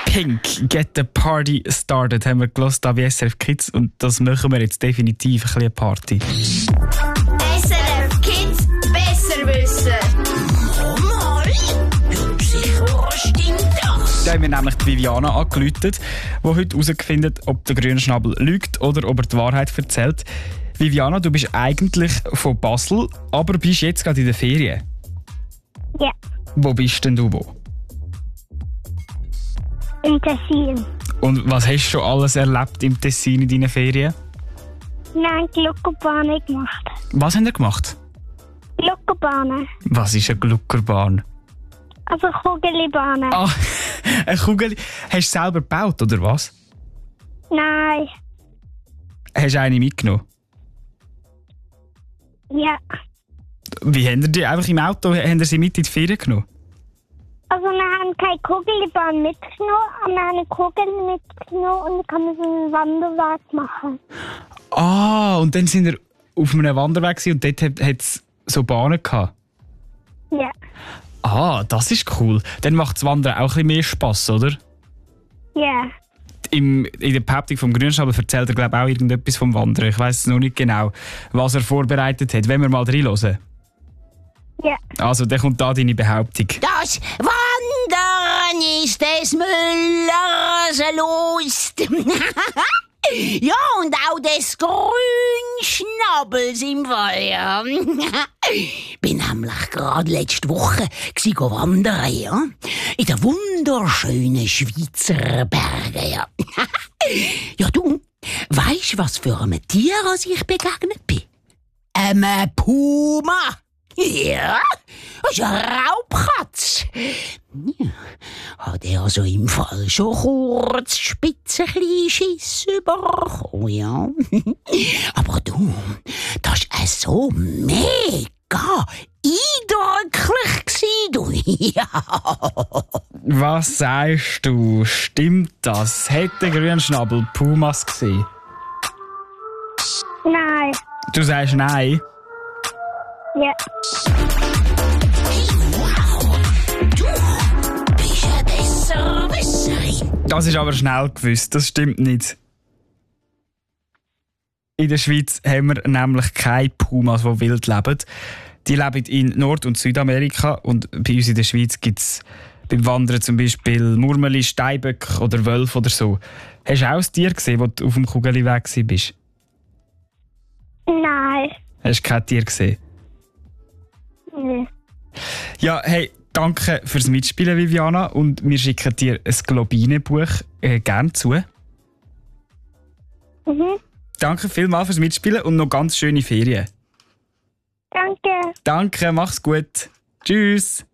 Pink, Get the Party Started, haben wir gehört bei SRF Kids und das machen wir jetzt definitiv ein bisschen Party. SRF Kids besser wissen. Mal, sicher, was stimmt das? Da haben wir nämlich die Viviana angerufen, die heute herausgefunden hat, ob der Grünschnabel lügt oder ob er die Wahrheit erzählt. Viviana, du bist eigentlich von Basel, aber bist jetzt gerade in der Ferien. Ja, Wo bist denn du wo? im Tessin. Und was hast du schon alles erlebt im Tessin in deinen Ferien? Nein, Gluckerbahnen gemacht. Was habt ihr gemacht? Gluckerbahnen. Was ist eine Gluckerbahn? Also Kugelbahnen. Ah, eine Kugel. Hast du selber gebaut, oder was? Nein. Hast du eine mitgenommen? Ja. Wie habt ihr die einfach im Auto habt ihr sie mit in die Ferien genommen? Also wir haben keine Kugelbahn mitgenommen, aber wir haben eine Kugel mitgenommen und dann kann man so einen Wanderweg machen. Ah, und dann sind wir auf einem Wanderweg gewesen und dort hat es so Bahnen gehabt. Ja. Ah, das ist cool. Dann macht das Wandern auch ein bisschen mehr Spass, oder? Ja. In der Behauptung vom Grünschnabel erzählt er, glaube ich, auch irgendetwas vom Wandern. Ich weiss noch nicht genau, was er vorbereitet hat. Wenn wir mal reinhören. Ja. Also, dann kommt da deine Behauptung. Das Wandern ist des Müllers Lust. Ja, und auch des Grünschnabels im Fall, ja. Bin nämlich gerade letzte Woche wandern, ja. In den wunderschönen Schweizer Bergen, ja. Ja, du, weisst was für ein Tier ich begegnet bin? Einem Puma. Ja, das ist eine Raubkatze. Ja, hat er also im Fall schon kurz spitze Schiss bekommen, ja. Aber du, das war so mega eindrücklich, du. Ja. Was sagst du? Stimmt das? Hätte Grünschnabel Pumas gesehen? Nein. Du sagst nein? Ja. Wow, du bist eine Besserwisserin. Das ist aber schnell gewusst, das stimmt nicht. In der Schweiz haben wir nämlich keine Pumas, die wild leben. Die leben in Nord- und Südamerika und bei uns in der Schweiz gibt es beim Wandern zum Beispiel Murmeli, Steinböcke oder Wölfe oder so. Hast du auch ein Tier gesehen, als du auf dem Kugelweg warst? Nein. Hast du kein Tier gesehen? Nee. Ja, hey, danke fürs Mitspielen, Viviana. Und wir schicken dir ein Globine-Buch gerne zu. Mhm. Danke vielmals fürs Mitspielen und noch ganz schöne Ferien. Danke. Danke, mach's gut. Tschüss.